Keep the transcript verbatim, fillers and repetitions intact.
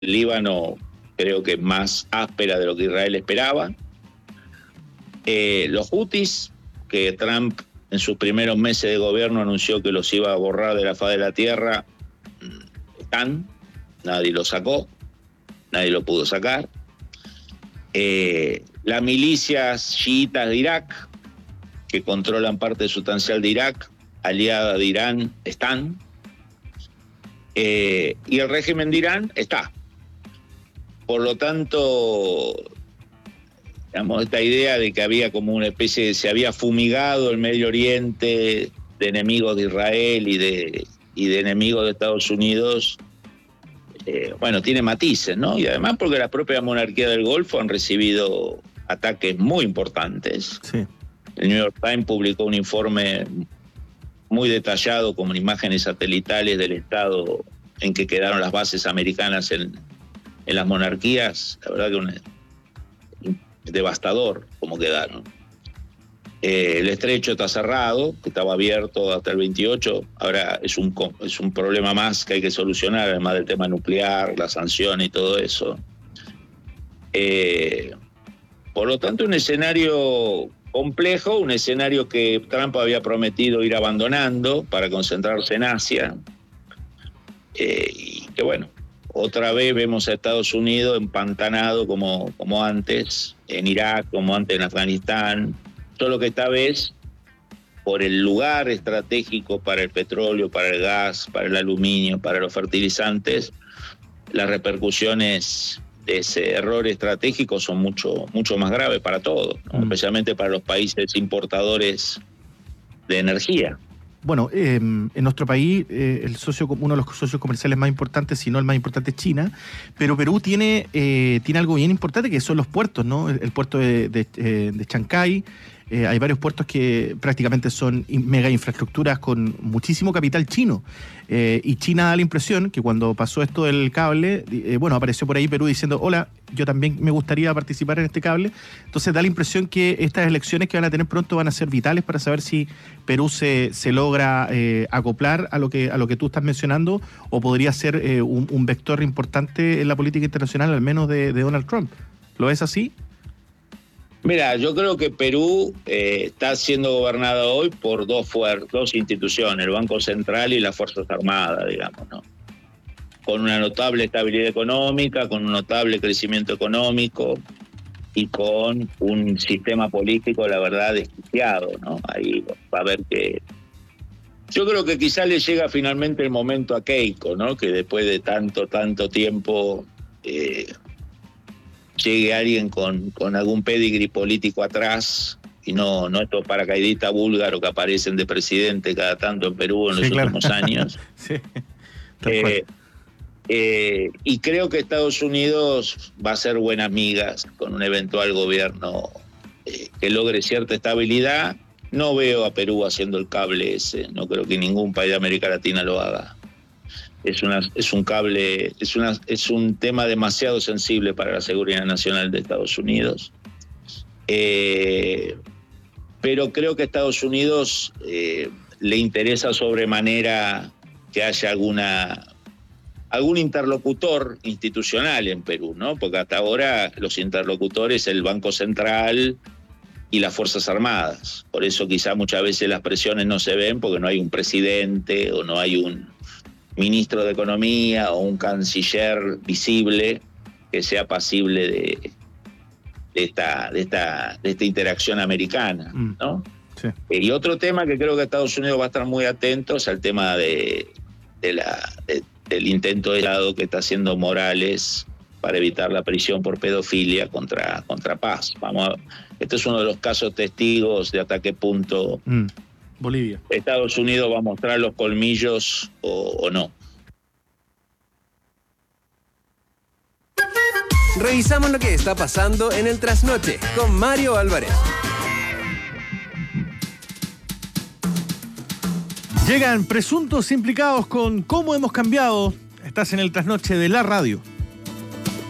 Líbano creo que más áspera de lo que Israel esperaba. Eh, los hutis, que Trump en sus primeros meses de gobierno anunció que los iba a borrar de la faz de la tierra, están, nadie los sacó, nadie lo pudo sacar. Eh, las milicias chiitas de Irak, que controlan parte sustancial de Irak, aliada de Irán, están. Eh, y el régimen de Irán está. Por lo tanto, digamos, esta idea de que había como una especie de, se había fumigado el Medio Oriente de enemigos de Israel y de, y de enemigos de Estados Unidos, eh, bueno, tiene matices, ¿no? Y además porque la propia monarquía del Golfo han recibido ataques muy importantes. Sí. El New York Times publicó un informe muy detallado con imágenes satelitales del estado en que quedaron las bases americanas en, en las monarquías. La verdad que un, es devastador como quedaron. Eh, el estrecho está cerrado, que estaba abierto hasta el veintiocho, ahora es un, es un problema más que hay que solucionar, además del tema nuclear, la sanción y todo eso. Eh, por lo tanto, un escenario complejo, un escenario que Trump había prometido ir abandonando para concentrarse en Asia. Eh, y que bueno, otra vez vemos a Estados Unidos empantanado como, como antes, en Irak, como antes en Afganistán, solo que esta vez, por el lugar estratégico para el petróleo, para el gas, para el aluminio, para los fertilizantes, las repercusiones de ese error estratégico son mucho, mucho más graves para todos, ¿no? Mm. Especialmente para los países importadores de energía. Bueno, eh, en nuestro país eh, el socio, uno de los socios comerciales más importantes, si no el más importante, es China, pero Perú tiene, eh, tiene algo bien importante, que son los puertos, ¿no? El, el puerto de, de, de Chancay. Eh, hay varios puertos que prácticamente son mega infraestructuras con muchísimo capital chino. Eh, y China da la impresión que cuando pasó esto del cable, eh, bueno, apareció por ahí Perú diciendo, hola, yo también me gustaría participar en este cable. Entonces da la impresión que estas elecciones que van a tener pronto van a ser vitales para saber si Perú se, se logra eh, acoplar a lo que a lo que tú estás mencionando, o podría ser eh, un, un vector importante en la política internacional, al menos de, de Donald Trump. ¿Lo es así? Mira, yo creo que Perú eh, está siendo gobernado hoy por dos, fuer- dos instituciones, el Banco Central y las Fuerzas Armadas, digamos, ¿no? Con una notable estabilidad económica, con un notable crecimiento económico y con un sistema político, la verdad, desquiciado, ¿no? Ahí va a haber que... Yo creo que quizá le llega finalmente el momento a Keiko, ¿no? Que después de tanto, tanto tiempo... Eh, llegue alguien con, con algún pedigrí político atrás y no, no estos paracaidistas búlgaros que aparecen de presidente cada tanto en Perú en los sí, últimos claro. años. Sí, eh, eh, y creo que Estados Unidos va a ser buenas migas con un eventual gobierno eh, que logre cierta estabilidad. No veo a Perú haciendo el cable ese, no creo que ningún país de América Latina lo haga. Es, una, es un cable, es, una, es un tema demasiado sensible para la seguridad nacional de Estados Unidos. Eh, pero creo que a Estados Unidos eh, le interesa sobremanera que haya alguna, algún interlocutor institucional en Perú, ¿no? Porque hasta ahora los interlocutores, el Banco Central y las Fuerzas Armadas. Por eso quizá muchas veces las presiones no se ven, porque no hay un presidente o no hay un ministro de Economía o un canciller visible que sea pasible de, de, esta, de, esta, de esta interacción americana, ¿no? Sí. Y otro tema que creo que Estados Unidos va a estar muy atento es al tema de, de la, de, del intento de Estado que está haciendo Morales para evitar la prisión por pedofilia contra, contra Paz. Vamos a, este es uno de los casos testigos de hasta qué punto... Mm. Bolivia. Estados Unidos va a mostrar los colmillos o, o no. Revisamos lo que está pasando en el Trasnoche con Mario Álvarez. Llegan presuntos implicados con cómo hemos cambiado. Estás en el Trasnoche de la radio.